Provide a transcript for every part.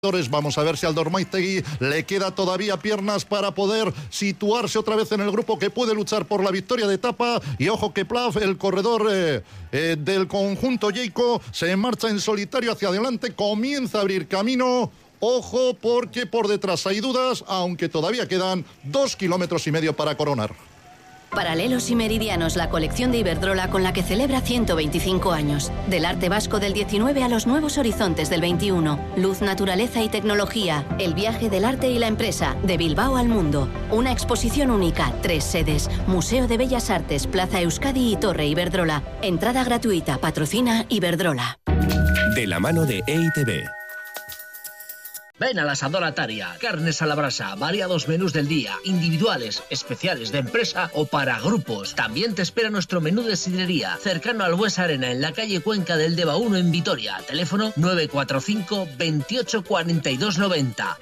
Vamos a ver si al Dormaiztegui le queda todavía piernas para poder situarse otra vez en el grupo que puede luchar por la victoria de etapa. Y ojo que Plaf, el corredor del conjunto Jayco, se marcha en solitario hacia adelante, comienza a abrir camino. Ojo porque por detrás hay dudas, aunque todavía quedan 2,5 kilómetros para coronar. Paralelos y Meridianos, la colección de Iberdrola con la que celebra 125 años. Del arte vasco del 19 a los nuevos horizontes del 21. Luz, naturaleza y tecnología. El viaje del arte y la empresa. De Bilbao al mundo. Una exposición única. 3 sedes. Museo de Bellas Artes, Plaza Euskadi y Torre Iberdrola. Entrada gratuita. Patrocina Iberdrola. De la mano de EITB. Ven al Asador Ataria, carnes a la brasa, variados menús del día, individuales, especiales de empresa o para grupos. También te espera nuestro menú de sidrería, cercano al Buesa Arena, en la calle Cuenca del Deva 1 en Vitoria. Teléfono 945 28 42 90.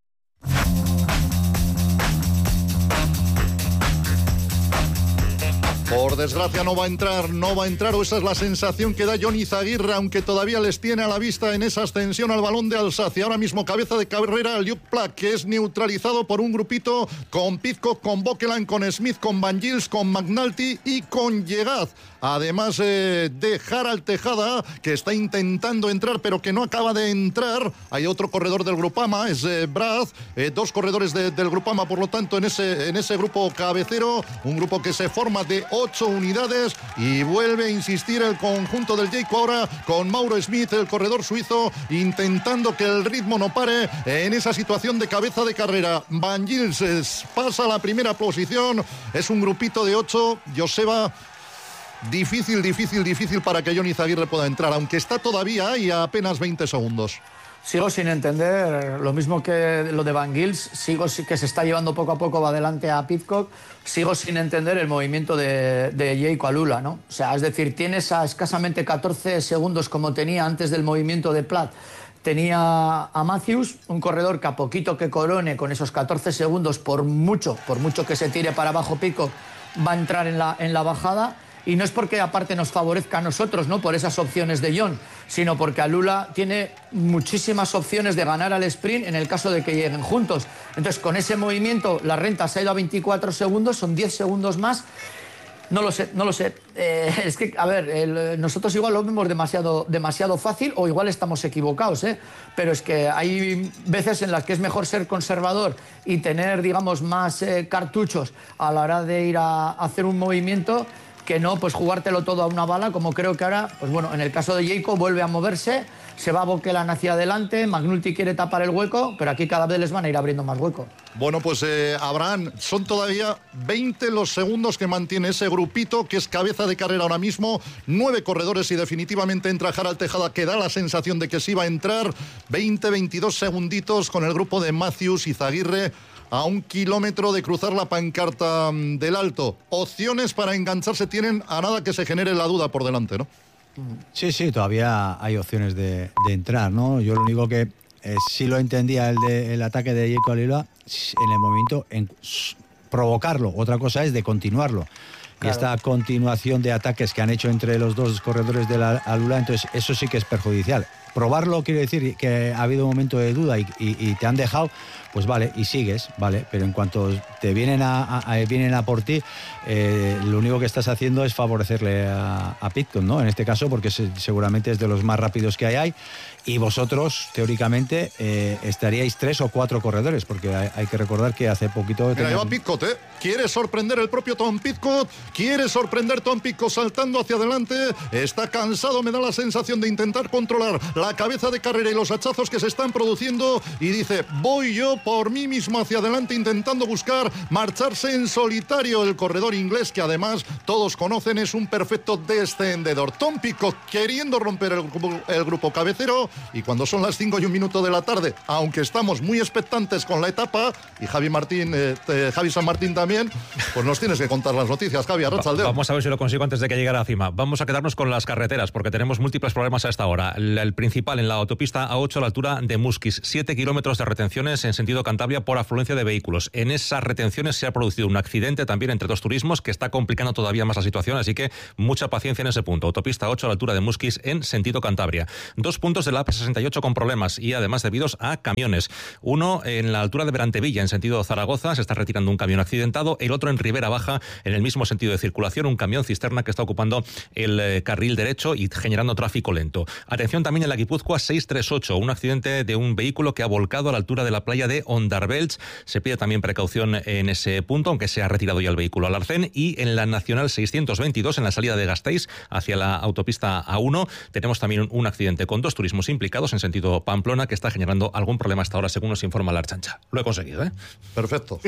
Por desgracia no va a entrar, o esa es la sensación que da Jon Izaguirre, aunque todavía les tiene a la vista en esa ascensión al balón de Alsacia. Ahora mismo cabeza de carrera Luke Plak, que es neutralizado por un grupito con Pidcock, con Bokeland, con Smith, con Van Gils, con McNulty y con Llegaz. Además de Harald Tejada, que está intentando entrar, pero que no acaba de entrar. Hay otro corredor del Grupama, es Brad. 2 corredores del Grupama, por lo tanto, en ese grupo cabecero. Un grupo que se forma de 8 unidades. Y vuelve a insistir el conjunto del Jayco ahora con Mauro Smith, el corredor suizo, intentando que el ritmo no pare en esa situación de cabeza de carrera. Van Gils pasa a la primera posición. Es un grupito de 8. Joseba... Difícil para que Jon Izaguirre pueda entrar, aunque está todavía ahí a apenas 20 segundos. Sigo sin entender, lo mismo que lo de Van Gils, que se está llevando poco a poco adelante a Pidcock, sigo sin entender el movimiento de Jayco a Lula, ¿no? O sea, es decir, tienes a escasamente 14 segundos como tenía antes del movimiento de Plat. Tenía a Matthews, un corredor que a poquito que corone con esos 14 segundos, por mucho que se tire para abajo Pidcock, va a entrar en la bajada. Y no es porque aparte nos favorezca a nosotros, ¿no?, por esas opciones de Jon, sino porque Alula tiene muchísimas opciones de ganar al sprint en el caso de que lleguen juntos. Entonces, con ese movimiento, la renta se ha ido a 24 segundos, son 10 segundos más. No lo sé. Es que, a ver, nosotros igual lo vemos demasiado fácil, o igual estamos equivocados, pero es que hay veces en las que es mejor ser conservador y tener, digamos, más cartuchos a la hora de ir a hacer un movimiento, que no, pues jugártelo todo a una bala, como creo que ahora, pues bueno, en el caso de Jayco vuelve a moverse, se va Bokeland hacia adelante, McNulty quiere tapar el hueco, pero aquí cada vez les van a ir abriendo más hueco. Bueno, pues Abraham, son todavía 20 los segundos que mantiene ese grupito, que es cabeza de carrera ahora mismo, 9 corredores y definitivamente entra Harald Tejada, que da la sensación de que sí va a entrar. 22 segunditos con el grupo de Matthews y Izaguirre, a 1 kilómetro de cruzar la pancarta del Alto. Opciones para engancharse tienen, a nada que se genere la duda por delante, ¿no? Sí, todavía hay opciones de entrar, ¿no? Yo lo único que sí lo entendía el ataque de Jayco Alula en el momento, en provocarlo. Otra cosa es de continuarlo. Claro. Y esta continuación de ataques que han hecho entre los dos corredores de la Alula, entonces eso sí que es perjudicial. Probarlo quiere decir que ha habido un momento de duda y te han dejado, pues vale, y sigues, vale, pero en cuanto te vienen a por ti, lo único que estás haciendo es favorecerle a Pidcock, ¿no? En este caso, porque seguramente es de los más rápidos que hay, y vosotros, teóricamente, estaríais 3 o 4 corredores, porque hay que recordar que hace poquito... Mira, lleva Pidcock, quiere sorprender el propio Tom Pidcock, saltando hacia adelante, está cansado, me da la sensación de intentar controlar la cabeza de carrera y los hachazos que se están produciendo, y dice, voy yo por mí mismo hacia adelante, intentando buscar marcharse en solitario. El corredor inglés, que además todos conocen, es un perfecto descendedor. Tom Pidcock queriendo romper el grupo cabecero, y cuando son las 5:01 de la tarde, aunque estamos muy expectantes con la etapa, y Javi San Martín también, pues nos tienes que contar las noticias, Javi, arratsaldeon. Vamos a ver si lo consigo antes de que llegue a la cima. Vamos a quedarnos con las carreteras, porque tenemos múltiples problemas a esta hora. El principal principal en la autopista A8 a la altura de Muskis. 7 kilómetros de retenciones en sentido Cantabria por afluencia de vehículos. En esas retenciones se ha producido un accidente también entre dos turismos que está complicando todavía más la situación, así que mucha paciencia en ese punto. Autopista 8 a la altura de Muskis en sentido Cantabria. 2 puntos de la AP68 con problemas y además debidos a camiones. Uno en la altura de Berantevilla en sentido Zaragoza, se está retirando un camión accidentado. El otro en Ribera Baja en el mismo sentido de circulación, un camión cisterna que está ocupando el carril derecho y generando tráfico lento. Atención también en la Guipúzcoa 638, un accidente de un vehículo que ha volcado a la altura de la playa de Ondarbelch. Se pide también precaución en ese punto, aunque se ha retirado ya el vehículo al arcén. Y en la Nacional 622, en la salida de Gasteiz hacia la autopista A1, tenemos también un accidente con 2 turismos implicados en sentido Pamplona, que está generando algún problema hasta ahora, según nos informa la Archancha. Lo he conseguido, ¿eh? Perfecto.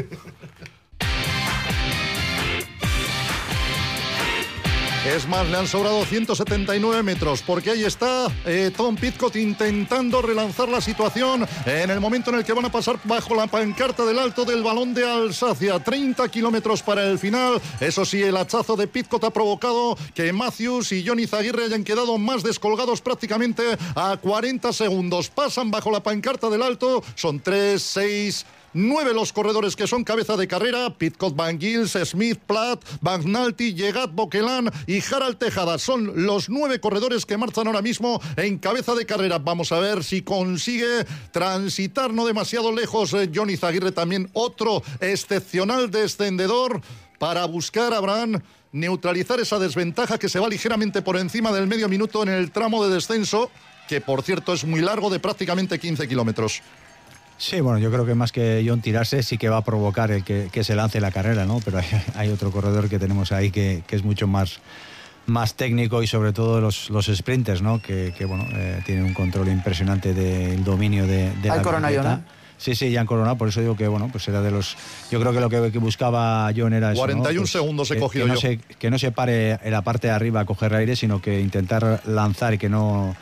Es más, le han sobrado 179 metros, porque ahí está Tom Pidcock intentando relanzar la situación en el momento en el que van a pasar bajo la pancarta del Alto del Balón de Alsacia. 30 kilómetros para el final. Eso sí, el hachazo de Pidcock ha provocado que Matthews y Jon Izagirre hayan quedado más descolgados prácticamente a 40 segundos. Pasan bajo la pancarta del Alto, son 3, 6... 9 los corredores que son cabeza de carrera: Pidcock, Van Gils, Smith, Platt, Van Nalti, Llegat, Boquelán y Harald Tejada. Son los 9 corredores que marchan ahora mismo en cabeza de carrera. Vamos a ver si consigue transitar no demasiado lejos Jon Izagirre, también otro excepcional descendedor, para buscar, Abraham, neutralizar esa desventaja que se va ligeramente por encima del medio minuto en el tramo de descenso, que por cierto es muy largo, de prácticamente 15 kilómetros. Sí, bueno, yo creo que más que Jon tirarse sí que va a provocar el que se lance la carrera, ¿no? Pero hay otro corredor que tenemos ahí que es mucho más técnico, y sobre todo los sprinters, ¿no? Que bueno, tienen un control impresionante del dominio de la bicicleta. Sí, Jan Coronado, por eso digo que, bueno, pues era de los... Yo creo que lo que buscaba Jon era eso, 41 ¿no? Pues segundos he cogido yo. Que no se pare en la parte de arriba a coger aire, sino que intentar lanzar y que no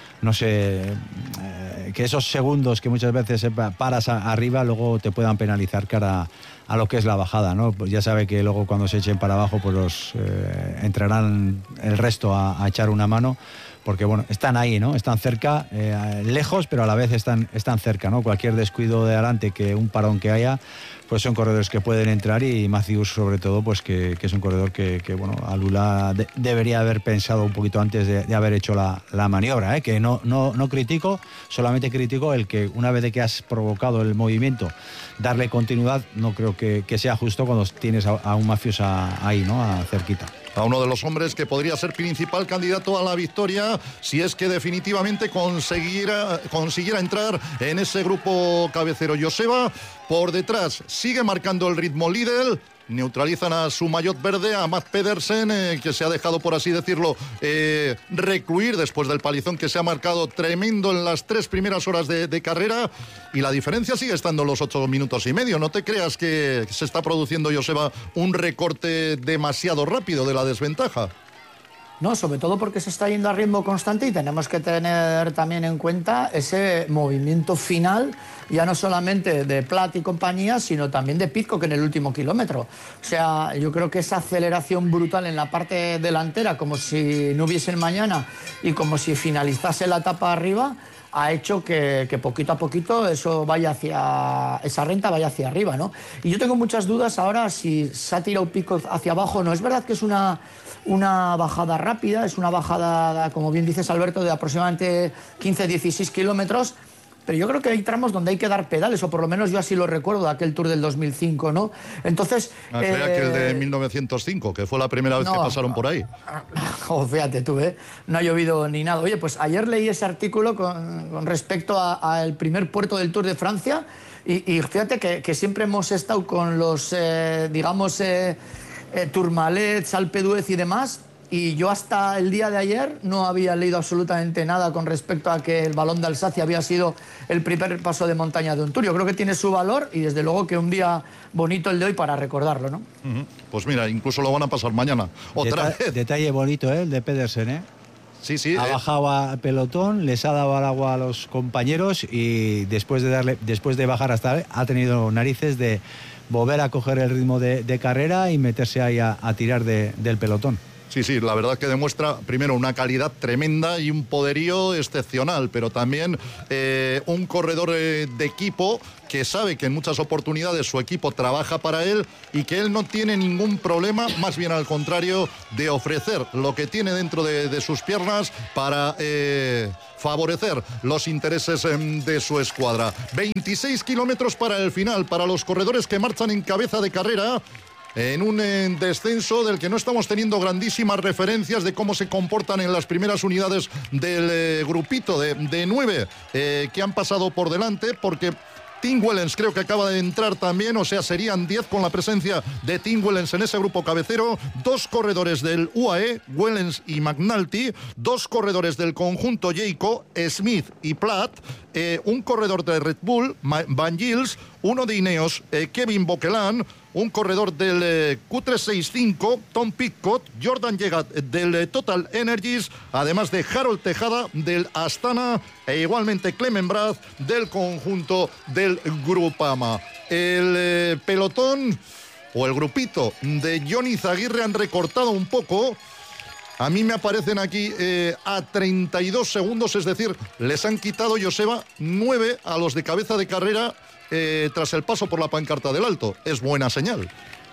sé, que esos segundos que muchas veces paras arriba luego te puedan penalizar cara a lo que es la bajada, ¿no? Pues ya sabe que luego cuando se echen para abajo pues entrarán el resto a echar una mano, porque bueno, están ahí, ¿no? Están cerca, lejos, pero a la vez están cerca, ¿no? Cualquier descuido de adelante, que un parón que haya, pues son corredores que pueden entrar, y Matthews sobre todo, pues que es un corredor que bueno, Alula debería haber pensado un poquito antes de haber hecho la maniobra, que no critico, solamente critico el que una vez de que has provocado el movimiento, darle continuidad. No creo que sea justo cuando tienes a un Matthews ahí, ¿no? Cerquita. A uno de los hombres que podría ser principal candidato a la victoria si es que definitivamente consiguiera entrar en ese grupo cabecero. Joseba, por detrás, sigue marcando el ritmo Lidl. Neutralizan a su maillot verde, a Matt Pedersen, que se ha dejado, por así decirlo, recluir después del palizón que se ha marcado tremendo en las 3 primeras horas de carrera, y la diferencia sigue estando en los 8 minutos y medio. No te creas que se está produciendo, Joseba, un recorte demasiado rápido de la desventaja. No, sobre todo porque se está yendo a ritmo constante, y tenemos que tener también en cuenta ese movimiento final, ya no solamente de Platt y compañía, sino también de Pidcock en el último kilómetro. O sea, yo creo que esa aceleración brutal en la parte delantera, como si no hubiese mañana y como si finalizase la etapa arriba, ha hecho que poquito a poquito esa renta vaya hacia arriba, ¿no? Y yo tengo muchas dudas ahora si se ha tirado Pidcock hacia abajo. No es verdad que es una bajada rápida, es una bajada, como bien dices, Alberto, de aproximadamente 15-16 kilómetros, pero yo creo que hay tramos donde hay que dar pedales, o por lo menos yo así lo recuerdo de aquel Tour del 2005, ¿no? Entonces... Creía que el de 1905, que fue la primera vez que pasaron por ahí. Fíjate tú, no ha llovido ni nada. Oye, pues ayer leí ese artículo con respecto al primer puerto del Tour de Francia, y fíjate que siempre hemos estado con los, Tourmalet, Alpe d'Huez y demás, y yo hasta el día de ayer no había leído absolutamente nada con respecto a que el Balón de Alsacia había sido el primer paso de montaña de un Tour. Yo creo que tiene su valor, y desde luego que un día bonito el de hoy para recordarlo, ¿no? Pues mira, incluso lo van a pasar mañana. Otra vez. Detalle bonito, el de Pedersen, Sí. Ha bajado al pelotón, les ha dado al agua a los compañeros, y después de bajar hasta él, ha tenido narices de volver a coger el ritmo de carrera y meterse ahí a tirar del pelotón. Sí, la verdad que demuestra primero una calidad tremenda y un poderío excepcional, pero también un corredor de equipo que sabe que en muchas oportunidades su equipo trabaja para él y que él no tiene ningún problema, más bien al contrario, de ofrecer lo que tiene dentro de sus piernas para favorecer los intereses de su escuadra. 26 kilómetros para el final, para los corredores que marchan en cabeza de carrera, en un descenso del que no estamos teniendo grandísimas referencias de cómo se comportan en las primeras unidades del grupito de 9 que han pasado por delante, porque Tim Wellens creo que acaba de entrar también, o sea, serían 10 con la presencia de Tim Wellens en ese grupo cabecero, 2 corredores del UAE, Wellens y McNulty, 2 corredores del conjunto Jayco, Smith y Platt, un corredor de Red Bull, Van Gils, uno de Ineos, Kevin Boquelan, un corredor del Q365, Tom Pidcock, Jordan Yegat del Total Energies, además de Harold Tejada del Astana e igualmente Clement Brath del conjunto del Grupama. El pelotón o el grupito de Jon Izaguirre han recortado un poco. A mí me aparecen aquí a 32 segundos, es decir, les han quitado, Joseba, 9 a los de cabeza de carrera tras el paso por la pancarta del Alto. Es buena señal.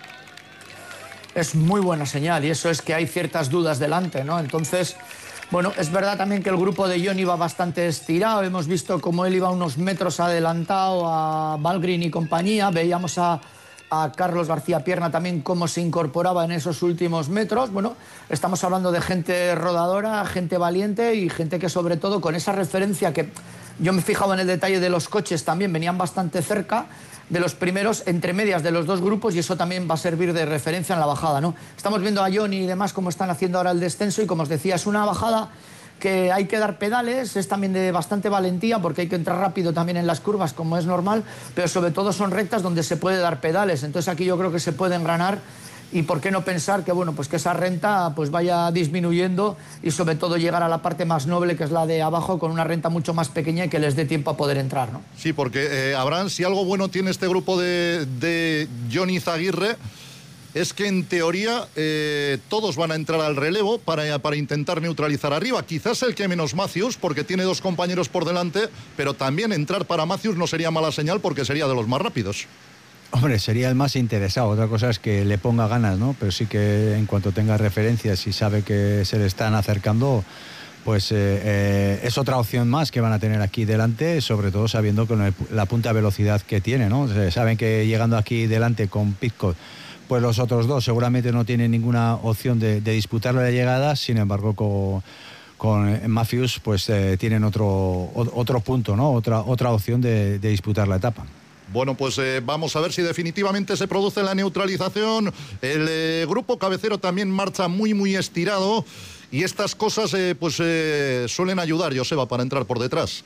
Es muy buena señal, y eso es que hay ciertas dudas delante, ¿no? Entonces, bueno, es verdad también que el grupo de Jon iba bastante estirado. Hemos visto cómo él iba unos metros adelantado a Valgren y compañía. Veíamos a Carlos García Pierna también cómo se incorporaba en esos últimos metros. Bueno, estamos hablando de gente rodadora, gente valiente y gente que sobre todo con esa referencia que yo me fijaba en el detalle de los coches también, venían bastante cerca de los primeros, entre medias de los dos grupos, y eso también va a servir de referencia en la bajada, ¿no? Estamos viendo a Jon y demás cómo están haciendo ahora el descenso y, como os decía, es una bajada que hay que dar pedales, es también de bastante valentía porque hay que entrar rápido también en las curvas como es normal, pero sobre todo son rectas donde se puede dar pedales. Entonces aquí yo creo que se puede engranar, y por qué no pensar que, bueno, pues que esa renta pues vaya disminuyendo y sobre todo llegar a la parte más noble, que es la de abajo, con una renta mucho más pequeña y que les dé tiempo a poder entrar, ¿no? Sí, porque Abraham, si algo bueno tiene este grupo de Jon Izaguirre, es que en teoría todos van a entrar al relevo para intentar neutralizar arriba. Quizás el que menos Matthews, porque tiene 2 compañeros por delante, pero también entrar para Matthews no sería mala señal porque sería de los más rápidos. Hombre, sería el más interesado. Otra cosa es que le ponga ganas, ¿no? Pero sí que en cuanto tenga referencias y sabe que se le están acercando, pues es otra opción más que van a tener aquí delante, sobre todo sabiendo con la punta velocidad que tiene, ¿no? Saben que llegando aquí delante con Pidcock, pues los otros dos seguramente no tienen ninguna opción de disputar la llegada. Sin embargo, con Matthews pues tienen otro punto, ¿no? Otra opción de disputar la etapa. Bueno, pues vamos a ver si definitivamente se produce la neutralización. El grupo cabecero también marcha muy estirado, y estas cosas suelen ayudar, Joseba, para entrar por detrás.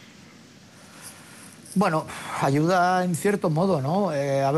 Bueno, ayuda en cierto modo, ¿no?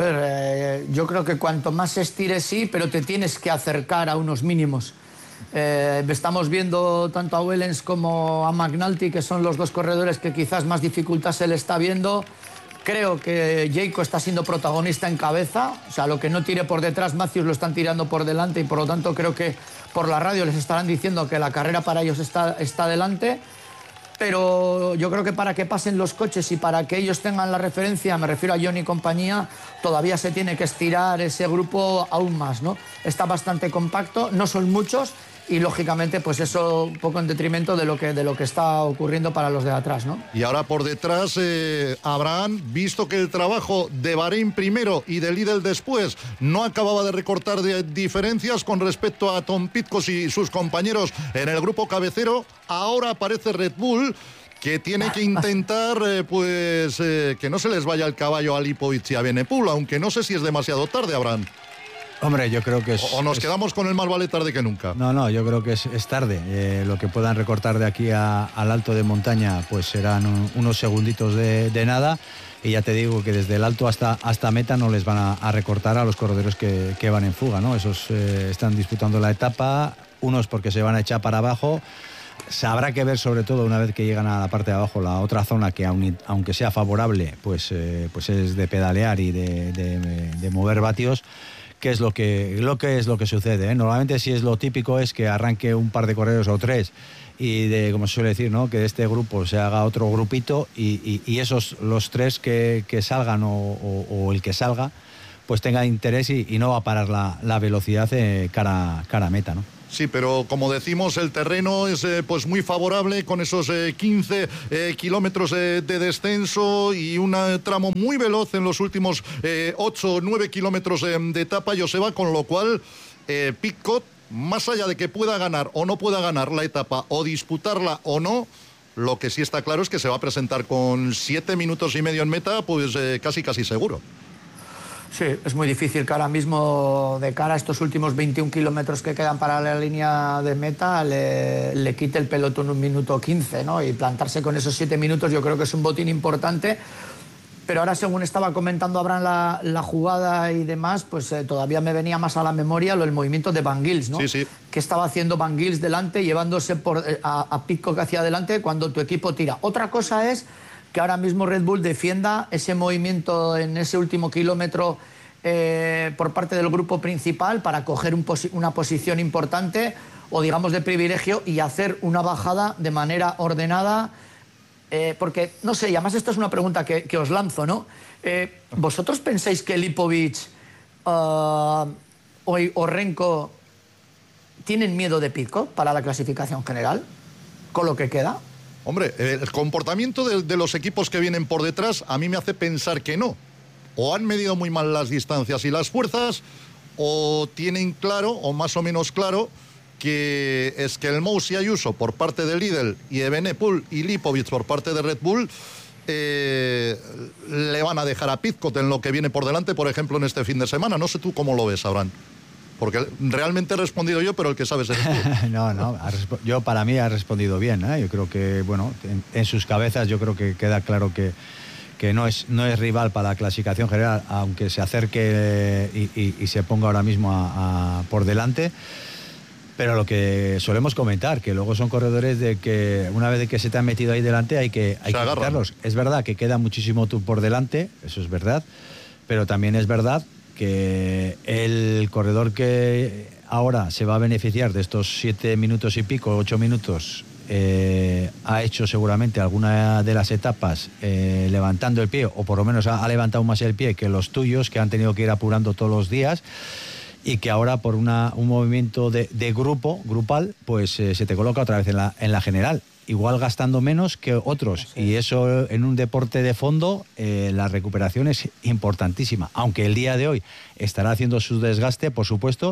Yo creo que cuanto más se estire, sí, pero te tienes que acercar a unos mínimos. Estamos viendo tanto a Wellens como a McNulty, que son los 2 corredores que quizás más dificultad se le está viendo. Creo que Jayco está siendo protagonista en cabeza, o sea, lo que no tire por detrás, Matthews lo están tirando por delante, y por lo tanto creo que por la radio les estarán diciendo que la carrera para ellos está delante. Pero yo creo que para que pasen los coches y para que ellos tengan la referencia, me refiero a Jon y compañía, todavía se tiene que estirar ese grupo aún más, ¿no? Está bastante compacto, no son muchos, y lógicamente pues eso un poco en detrimento de lo que está ocurriendo para los de atrás, ¿no? Y ahora por detrás, Abraham, visto que el trabajo de Bahrein primero y de Lidl después no acababa de recortar diferencias con respecto a Tom Pidcock y sus compañeros en el grupo cabecero, ahora aparece Red Bull, que tiene que intentar que no se les vaya el caballo a Lipovic y a Benepul, aunque no sé si es demasiado tarde, Abraham. Hombre, yo creo que es... O nos quedamos con el más vale tarde que nunca. No, yo creo que es tarde. Lo que puedan recortar de aquí al alto de montaña, pues serán unos segunditos de nada. Y ya te digo que desde el alto hasta meta no les van a recortar a los corredores que van en fuga, ¿no? Esos están disputando la etapa, unos porque se van a echar para abajo. Habrá que ver, sobre todo una vez que llegan a la parte de abajo, la otra zona que aunque sea favorable, pues es de pedalear y de mover vatios, qué es lo que sucede, ¿eh? Normalmente si es lo típico es que arranque un par de corredores o tres y como se suele decir, ¿no? Que de este grupo se haga otro grupito y esos los tres que salgan o el que salga pues tenga interés y no va a parar la velocidad cara a meta, ¿no? Sí, pero como decimos, el terreno es pues muy favorable con esos 15 kilómetros de descenso y un tramo muy veloz en los últimos 8 o 9 kilómetros de etapa, Joseba, con lo cual Pidcock, más allá de que pueda ganar o no pueda ganar la etapa o disputarla o no, lo que sí está claro es que se va a presentar con 7 minutos y medio en meta, pues casi seguro. Sí, es muy difícil que ahora mismo, de cara a estos últimos 21 kilómetros que quedan para la línea de meta, le quite el pelotón 1 minuto 15, ¿no? Y plantarse con esos 7 minutos yo creo que es un botín importante. Pero ahora, según estaba comentando Abraham la jugada y demás, pues todavía me venía más a la memoria el movimiento de Van Gils, ¿no? Sí. Que estaba haciendo Van Gils delante, llevándose a Pidcock hacia adelante cuando tu equipo tira. Otra cosa es que ahora mismo Red Bull defienda ese movimiento en ese último kilómetro por parte del grupo principal para coger una posición importante o digamos de privilegio y hacer una bajada de manera ordenada, porque no sé, y además esta es una pregunta que os lanzo, ¿no? ¿Vosotros pensáis que Lipovic o Renko tienen miedo de Pidcock para la clasificación general con lo que queda? Hombre, el comportamiento de los equipos que vienen por detrás a mí me hace pensar que no. O han medido muy mal las distancias y las fuerzas, o tienen claro, o más o menos claro, que es que el Mous y Ayuso por parte de Lidl y Evenepoel y Lipovic por parte de Red Bull le van a dejar a Pidcock en lo que viene por delante, por ejemplo, en este fin de semana. No sé tú cómo lo ves, Abraham. Porque realmente he respondido yo, pero el que sabes eres tú. No, yo para mí ha respondido bien, ¿eh? Yo creo que, bueno, en sus cabezas yo creo que queda claro que no es rival para la clasificación general, aunque se acerque y se ponga ahora mismo por delante. Pero lo que solemos comentar, que luego son corredores de que una vez que se te han metido ahí delante hay que quitarlos. Es verdad que queda muchísimo tú por delante, eso es verdad, pero también es verdad que el corredor que ahora se va a beneficiar de estos 7 minutos y pico, 8 minutos, ha hecho seguramente alguna de las etapas levantando el pie, o por lo menos ha levantado más el pie que los tuyos, que han tenido que ir apurando todos los días, y que ahora por un movimiento de grupal, pues se te coloca otra vez en la general. Igual gastando menos que otros, sí. Y eso en un deporte de fondo, la recuperación es importantísima, aunque el día de hoy estará haciendo su desgaste, por supuesto,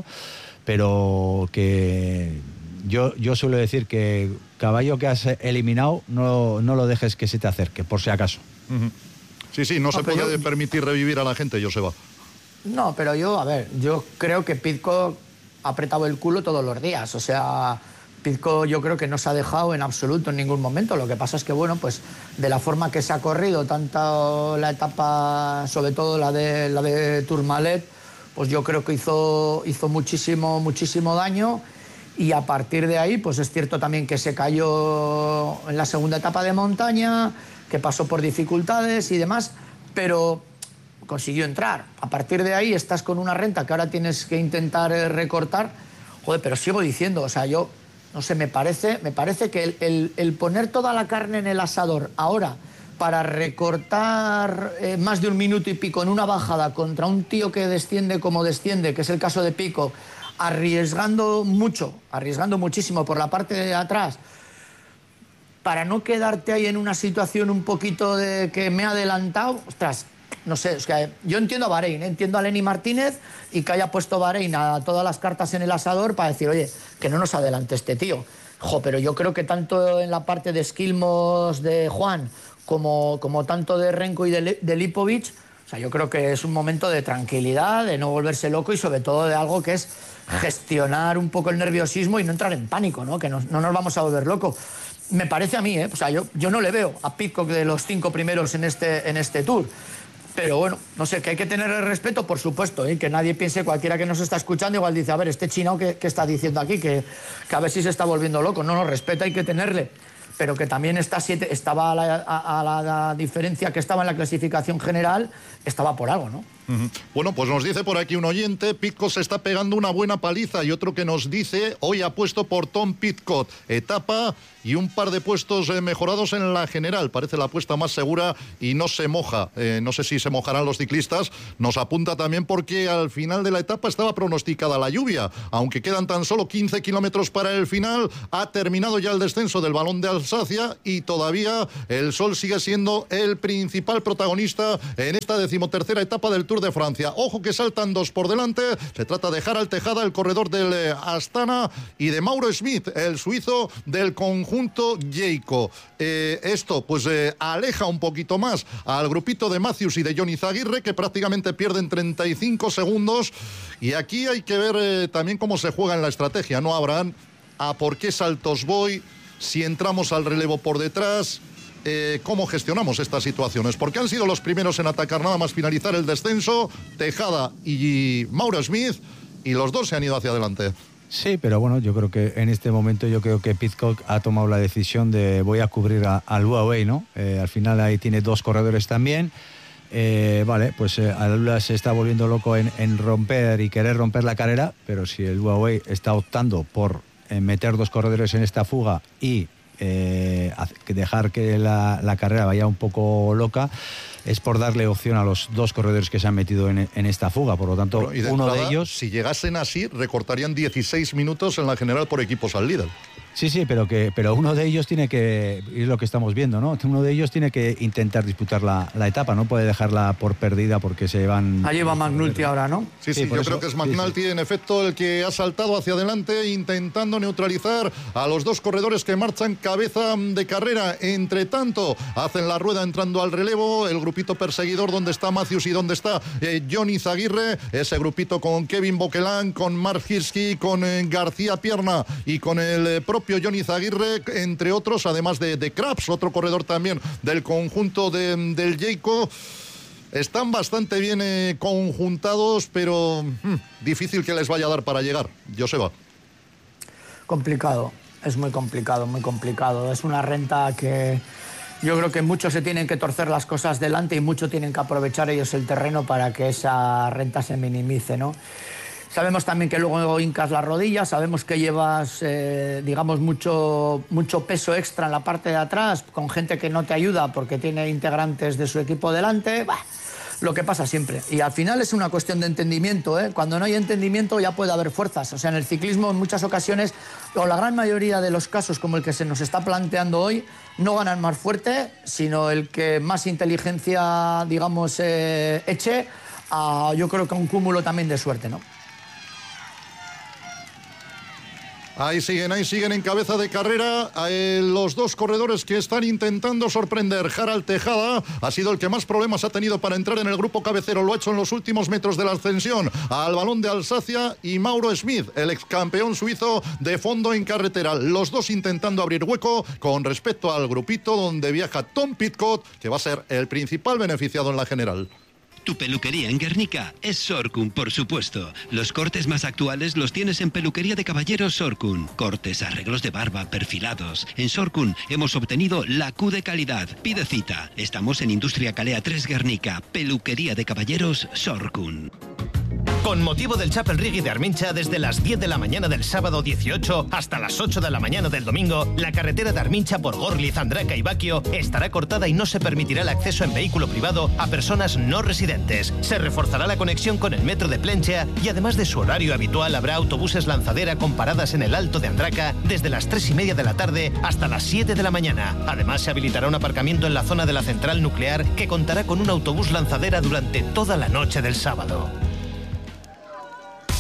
pero que yo suelo decir que caballo que has eliminado no lo dejes que se te acerque, por si acaso. Uh-huh. Sí, no se puede permitir revivir a la gente, Joseba. No, pero yo creo que Pidcock ha apretado el culo todos los días, o sea, Pidcock yo creo que no se ha dejado en absoluto en ningún momento. Lo que pasa es que, bueno, pues de la forma que se ha corrido, tanto la etapa, sobre todo la de Tourmalet, pues yo creo que hizo muchísimo daño, y a partir de ahí, pues es cierto también que se cayó en la segunda etapa de montaña, que pasó por dificultades y demás, pero consiguió entrar. A partir de ahí estás con una renta que ahora tienes que intentar recortar. Joder, pero sigo diciendo, o sea, yo no sé, me parece que el poner toda la carne en el asador ahora para recortar más de 1 minuto y pico en una bajada contra un tío que desciende como desciende, que es el caso de Pidcock, arriesgando muchísimo por la parte de atrás, para no quedarte ahí en una situación un poquito de que me ha adelantado, ostras, no sé, es que yo entiendo a Bahrein, entiendo a Lenny Martínez, y que haya puesto Bahrein a todas las cartas en el asador para decir, oye, que no nos adelante este tío. Pero yo creo que tanto en la parte de Skilmos de Juan como tanto de Renko y de Lipovic, o sea, yo creo que es un momento de tranquilidad, de no volverse loco, y sobre todo de algo que es gestionar un poco el nerviosismo y no entrar en pánico, ¿no? Que no nos vamos a volver locos. Me parece a mí, o sea, yo no le veo a Pidcock de los 5 primeros en este Tour. Pero bueno, no sé, que hay que tener el respeto, por supuesto, que nadie piense, cualquiera que nos está escuchando, igual dice, a ver, este chino que está diciendo aquí, que a ver si se está volviendo loco. No, respeta hay que tenerle. pero que también estaba a la diferencia que estaba en la clasificación general, estaba por algo, ¿no? Bueno, pues nos dice por aquí un oyente, Pidcock se está pegando una buena paliza, y otro que nos dice, hoy apuesto por Tom Pidcock, etapa y un par de puestos mejorados en la general, parece la apuesta más segura y no se moja, no sé si se mojarán los ciclistas, nos apunta también porque al final de la etapa estaba pronosticada la lluvia, aunque quedan tan solo 15 kilómetros para el final, ha terminado ya el descenso del Balón de Alsacia y todavía el sol sigue siendo el principal protagonista en esta 13ª etapa del Tour de Francia. Ojo que saltan dos por delante, se trata de Harald Tejada, el corredor del Astana, y de Mauro Schmid, el suizo del conjunto Jayco. Esto pues aleja un poquito más al grupito de Matthews y de Johnny Zaguirre, que prácticamente pierden 35 segundos, y aquí hay que ver también cómo se juega en la estrategia, ¿no, Abraham? A por qué saltos voy, si entramos al relevo por detrás, cómo gestionamos estas situaciones, porque han sido los primeros en atacar nada más finalizar el descenso, Tejada y Mauro Schmid, y los dos se han ido hacia adelante. Sí, pero bueno, yo creo que en este momento Pidcock ha tomado la decisión de voy a cubrir al Huawei, ¿no? Al final ahí tiene dos corredores también. Vale, pues Alula se está volviendo loco en romper y querer romper la carrera, pero si el Huawei está optando por meter dos corredores en esta fuga y dejar que la carrera vaya un poco loca, es por darle opción a los dos corredores que se han metido en esta fuga. Por lo tanto, bueno, uno de ellos, si llegasen así, recortarían 16 minutos en la general por equipos al líder. Sí, pero uno de ellos tiene que, es lo que estamos viendo, ¿no? Uno de ellos tiene que intentar disputar la etapa, no puede dejarla por perdida porque se van... Allí va McNulty ahora, ¿no? Sí, yo creo que es McNulty, en efecto, el que ha saltado hacia adelante intentando neutralizar a los dos corredores que marchan cabeza de carrera. Entre tanto, hacen la rueda entrando al relevo, el grupito perseguidor donde está Matthews y donde está Johnny Zaguirre, ese grupito con Kevin Boquelán, con Mark Hirschi, con García Pierna y con el propio Johnny Zaguirre, entre otros, además de Krabs, otro corredor también del conjunto del Jayco. Están bastante bien conjuntados, pero difícil que les vaya a dar para llegar. Joseba. Complicado, es muy complicado, muy complicado. Es una renta que yo creo que muchos se tienen que torcer las cosas delante y mucho tienen que aprovechar ellos el terreno para que esa renta se minimice, ¿no? Sabemos también que luego hincas las rodillas, sabemos que llevas, digamos, mucho peso extra en la parte de atrás, con gente que no te ayuda porque tiene integrantes de su equipo delante. Bah, lo que pasa siempre. Y al final es una cuestión de entendimiento, ¿eh? Cuando no hay entendimiento ya puede haber fuerzas. O sea, en el ciclismo en muchas ocasiones, o la gran mayoría de los casos como el que se nos está planteando hoy, no gana el más fuerte, sino el que más inteligencia, digamos, eche a, yo creo que a un cúmulo también de suerte, ¿no? Ahí siguen en cabeza de carrera los dos corredores que están intentando sorprender. Harald Tejada ha sido el que más problemas ha tenido para entrar en el grupo cabecero. Lo ha hecho en los últimos metros de la ascensión al Balón de Alsacia, y Mauro Schmid, el ex campeón suizo de fondo en carretera. Los dos intentando abrir hueco con respecto al grupito donde viaja Tom Pidcock, que va a ser el principal beneficiado en la general. Tu peluquería en Guernica es Sorcun, por supuesto. Los cortes más actuales los tienes en Peluquería de Caballeros Sorcun. Cortes, arreglos de barba, perfilados. En Sorcun hemos obtenido la Q de calidad. Pide cita. Estamos en Industria Calea 3 Guernica. Peluquería de Caballeros Sorcun. Con motivo del Chapel Rigui de Armincha, desde las 10 de la mañana del sábado 18 hasta las 8 de la mañana del domingo, la carretera de Armincha por Gorliz, Andraca y Baquio estará cortada y no se permitirá el acceso en vehículo privado a personas no residentes. Se reforzará la conexión con el metro de Plenchea y además de su horario habitual habrá autobuses lanzadera con paradas en el Alto de Andraca desde las 3:30 de la tarde hasta las 7 de la mañana. Además se habilitará un aparcamiento en la zona de la central nuclear que contará con un autobús lanzadera durante toda la noche del sábado.